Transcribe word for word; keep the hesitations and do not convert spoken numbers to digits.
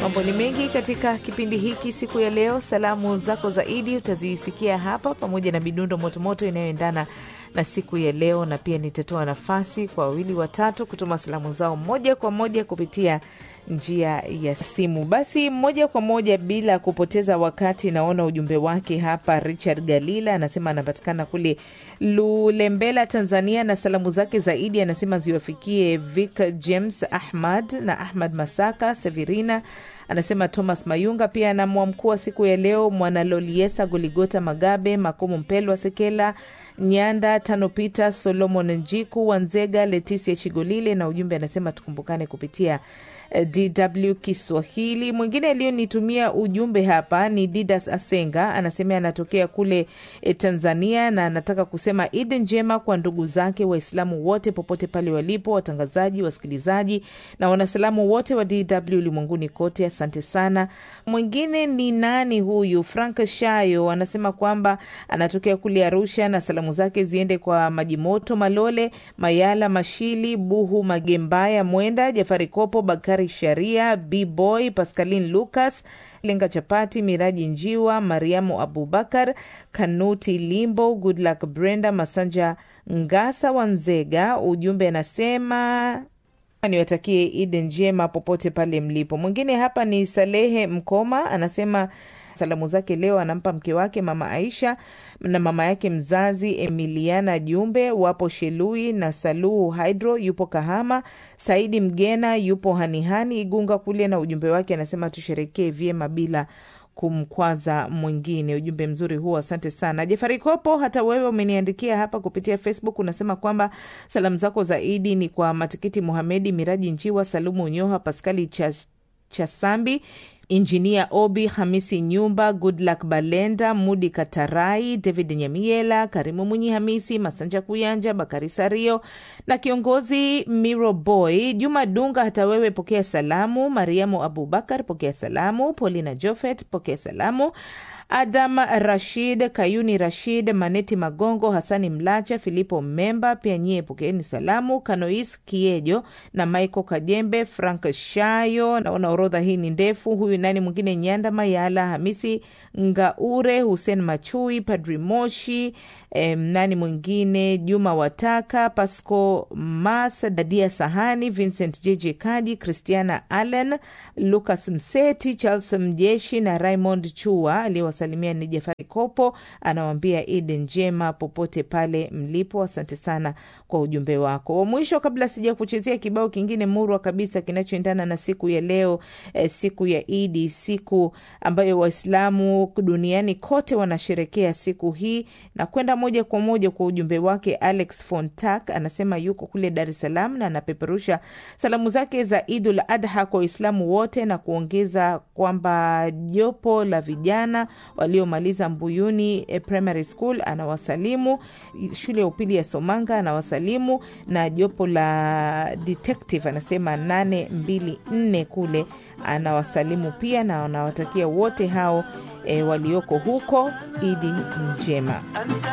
Mambo ni mengi katika kipindi hiki siku ya leo. Salamu zako zaidi utazisikia hapa pamoja na midundo motomoto inayoendana na siku ya leo, na pia nitatoa nafasi kwa wawili watatu kutuma salamu zao moja kwa moja kupitia njia ya simu. Basi moja kwa moja bila kupoteza wakati, naona ujumbe wake hapa. Richard Galila anasema anapatikana kule Lulembela, Tanzania, na salamu zake zaidi anasema ziwafikie Vic James Ahmad na Ahmad Masaka Severina. Anasema Thomas Mayunga pia na mwamkua siku ya leo, Mwanaloliesa Goligota Magabe, Makomo Mpelwa Sekela Nyanda, Tano Peter, Solomon Njiku, Wanzega, Leticia Chigolile, na ujumbe anasema tukumbukane kupitia D W Kiswahili. Mwingine aliyonitumia ujumbe hapa ni Didas Asenga, anasema anatokea kule e, Tanzania, na anataka kusema Eid njema kwa ndugu zake Waislamu wote popote pale walipo, watangazaji, wasikilizaji na wanasalamu wote wa D W ulimwenguni kote. Asante sana. Mwingine ni nani huyu? Frank Shayo anasema kwamba anatokea kule Arusha, na salamu zake ziende kwa Majimoto Malole, Mayala Mashili, Buhu Magembaya Mwenda, Jafari Kopo, Bakari Sharia, B-Boy, Pascaline Lucas, Lenga Chapati, Miraji Njiwa, Mariamu Abubakar, Kanuti Limbo, Good Luck Brenda, Masanja Ngasa Wanzega. Ujumbe anasema niwatakie Eid njema popote pale mlipo. Mwingine hapa ni Salehe Mkoma, anasema salamu zake leo anampa mke wake Mama Aisha na mama yake mzazi Emiliana Jumbe, wapo Shelui, na Saluhu Hydro yupo Kahama, Saidi Mgena yupo Hanihani Igunga kule, na ujumbe wake anasema tusherekee vyema bila kumkwaza mwingine. Ujumbe mzuri huo, asante sana. Jefari Kopo, hata wewe umeniandikia hapa kupitia Facebook, unasema kwamba salamu zako zaidi ni kwa Matikiti Mohamedi, Miraji Njiwa, Salumu Unyoha, Pascali Chas, Chasambi, Engineer Obi, Hamisi Nyumba, Good Luck Balenda, Mudi Katarai, David Nyamiela, Karimu Munyi Hamisi, Masanja Kuyanja, Bakari Sario na kiongozi Miro Boy. Juma Dunga, hata wewe pokea salamu. Mariamu Abubakar, pokea salamu. Paulina Jofet, pokea salamu. Adam Rashid, Kayuni Rashid, Maneti Magongo, Hasani Mlacha, Filipo Memba, pia nyie pokeeni salamu. Kanois Kiejo na Michael Kajembe, Frank Shayo, naona orodha hii ni ndefu. Huyu nani mwingine? Nyanda Mayala, Hamisi Ngaure, Hussein Machui, Padri Moshi, em, nani mwingine? Juma Wataka, Pasco Mas, Dadia Sahani, Vincent J J Kaji, Christiana Allen, Lucas Mseti, Charles Mjeshi na Raymond Chua. Aliwasalimia ni Jefari Kopo, anawaambia Eid njema popote pale mlipo. Asante sana kwa ujumbe wako. Mwisho, kabla sija kuchezea kibao kingine murwa kabisa kinachoendana na siku ya leo, eh, siku ya Eid, siku ambayo Waislamu duniani kote wanasherekea siku hii, na kwenda moja kwa moja kwa ujumbe wake. Alex Fontak anasema yuko kule Dar es Salaam na anapeperusha salamu zake za Eidul Adha kwa Waislamu wote, na kuongeza kwamba jopo la vijana waliomaliza Mbuyuni eh, Primary School anawasalimu, shule ya upili ya Somanga anawasalimu, na jopo la detective anasema nane mbili nne kule anawasalimu pia, na anawatakia wote hao e, walioko huko Eid njema.